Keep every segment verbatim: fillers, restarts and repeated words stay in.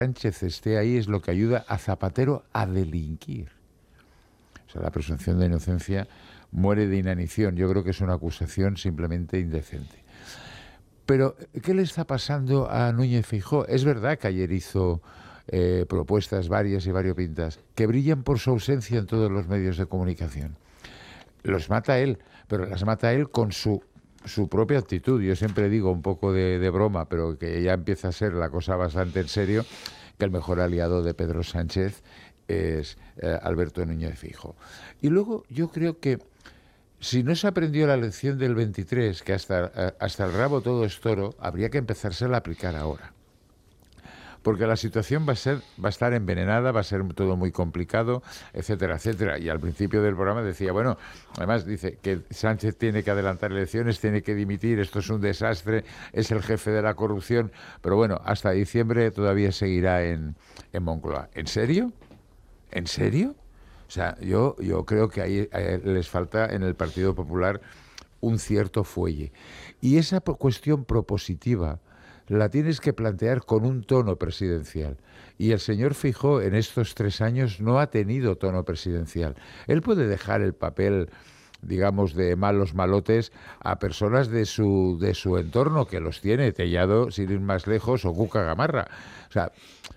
Sánchez esté ahí es lo que ayuda a Zapatero a delinquir. O sea, la presunción de inocencia muere de inanición. Yo creo que es una acusación simplemente indecente. Pero, ¿qué le está pasando a Núñez Feijóo? Es verdad que ayer hizo eh, propuestas varias y variopintas que brillan por su ausencia en todos los medios de comunicación. Los mata él, pero las mata él con su, su propia actitud. Yo siempre digo, un poco de, de broma, pero que ya empieza a ser la cosa bastante en serio, que el mejor aliado de Pedro Sánchez es eh, Alberto Núñez Feijóo. Y luego yo creo que si no se aprendió la lección del veintitrés, que hasta, hasta el rabo todo es toro, habría que empezársela a aplicar ahora. Porque la situación va a ser, va a estar envenenada, va a ser todo muy complicado, etcétera, etcétera. Y al principio del programa decía, bueno, además dice que Sánchez tiene que adelantar elecciones, tiene que dimitir, esto es un desastre, es el jefe de la corrupción, pero bueno, hasta diciembre todavía seguirá en, en Moncloa. ¿En serio? ¿En serio? O sea, yo, yo creo que ahí eh, les falta en el Partido Popular un cierto fuelle. Y esa cuestión propositiva la tienes que plantear con un tono presidencial. Y el señor Feijóo en estos tres años no ha tenido tono presidencial. Él puede dejar el papel, digamos, de malos malotes a personas de su, de su entorno, que los tiene, Tellado, sin ir más lejos, o Cuca Gamarra. O sea,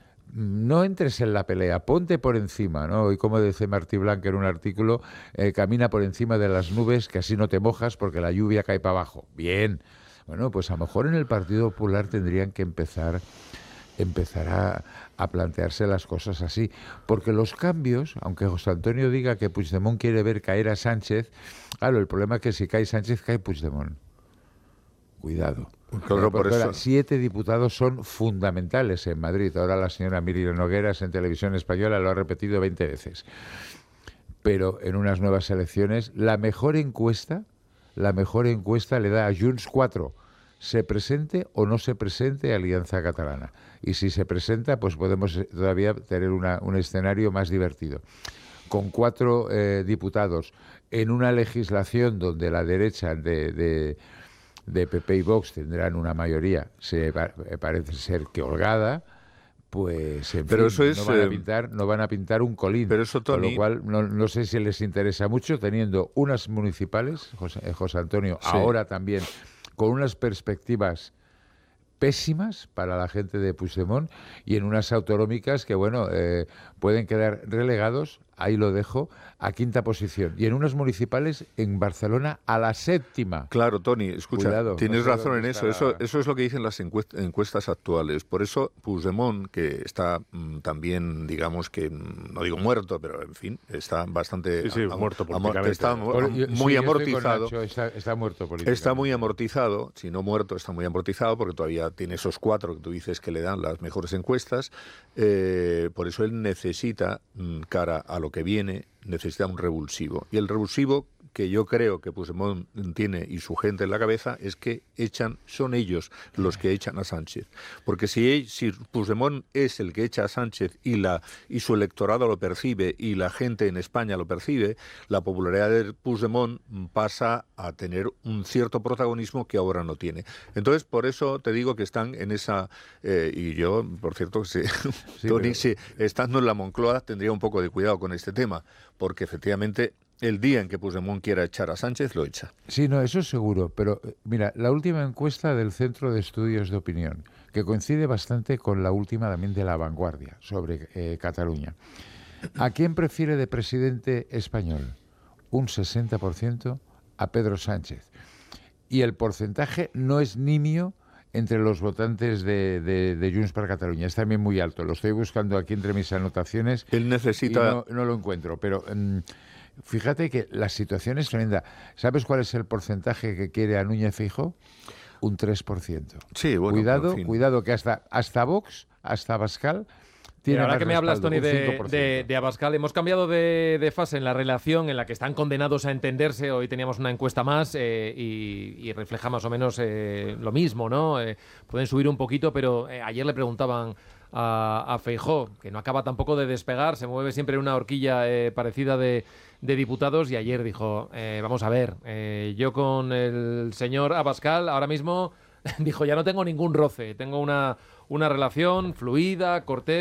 no entres en la pelea, ponte por encima, ¿no? Y como dice Martí Blanc en un artículo, eh, camina por encima de las nubes, que así no te mojas porque la lluvia cae para abajo. Bien. Bueno, pues a lo mejor en el Partido Popular tendrían que empezar, empezar a, a plantearse las cosas así. Porque los cambios, aunque José Antonio diga que Puigdemont quiere ver caer a Sánchez, claro, el problema es que si cae Sánchez, cae Puigdemont. Cuidado. Claro, por eso. Ahora, siete diputados son fundamentales en Madrid. Ahora la señora Miriam Nogueras en Televisión Española lo ha repetido veinte veces. Pero en unas nuevas elecciones, la mejor encuesta, la mejor encuesta le da a Junts cuatro. Se presente o no se presente Alianza Catalana. Y si se presenta, pues podemos todavía tener una, un escenario más divertido. Con cuatro eh, diputados en una legislación donde la derecha de... de de P P y Vox tendrán una mayoría, se parece ser que holgada, pues en pero fin, eso es, no van a pintar, no van a pintar un colín, pero eso, Tony, con lo cual no, no sé si les interesa mucho, teniendo unas municipales, José, José Antonio, sí. Ahora también, con unas perspectivas pésimas para la gente de Puigdemont, y en unas autonómicas que, bueno, eh, pueden quedar relegados, ahí lo dejo, a quinta posición. Y en unas municipales en Barcelona a la séptima. Claro, Tony, escucha, Cuidado, tienes no sé razón en eso. eso. Eso es lo que dicen las encuest- encuestas actuales. Por eso Puigdemont, que está mmm, también, digamos que, no digo muerto, pero en fin, está bastante... Sí, sí, am- muerto políticamente. Está Por, muy sí, amortizado. Nacho, está, está muerto políticamente. Está muy amortizado, si no muerto, está muy amortizado, porque todavía tiene esos cuatro que tú dices que le dan las mejores encuestas. Eh, por eso él necesita, mmm, cara a lo que viene, necesita un revulsivo. Y el revulsivo que yo creo que Puigdemont tiene y su gente en la cabeza es que echan, son ellos los que echan a Sánchez. Porque si, si Puigdemont es el que echa a Sánchez y, la, y su electorado lo percibe y la gente en España lo percibe, la popularidad de Puigdemont pasa a tener un cierto protagonismo que ahora no tiene. Entonces, por eso te digo que están en esa... Eh, y yo, por cierto, que sí, sí, Tony, pero... sí, estando en la Moncloa, tendría un poco de cuidado con este tema, porque efectivamente el día en que Puigdemont quiera echar a Sánchez, lo echa. Sí, no, eso es seguro, pero mira, la última encuesta del Centro de Estudios de Opinión, que coincide bastante con la última también de La Vanguardia sobre eh, Cataluña. ¿A quién prefiere de presidente español? Un sesenta por ciento a Pedro Sánchez. Y el porcentaje no es nimio entre los votantes de, de, de Junts per Catalunya. Es también muy alto. Lo estoy buscando aquí entre mis anotaciones. Él necesita... Y no, no lo encuentro, pero... Um, fíjate que la situación es tremenda. ¿Sabes cuál es el porcentaje que quiere a Núñez Feijóo? Un tres por ciento. Sí, bueno, cuidado, en fin. cuidado que hasta, hasta Vox, hasta Abascal... Tiene ahora que me hablas, Tony, de, de, de Abascal, hemos cambiado de, de fase en la relación en la que están condenados a entenderse. Hoy teníamos una encuesta más eh, y, y refleja más o menos eh, lo mismo, ¿no? Eh, pueden subir un poquito, pero eh, ayer le preguntaban a, a Feijóo, que no acaba tampoco de despegar, se mueve siempre en una horquilla eh, parecida de, de diputados, y ayer dijo, eh, vamos a ver, eh, yo con el señor Abascal ahora mismo, dijo, ya no tengo ningún roce, tengo una, una relación fluida, cortés.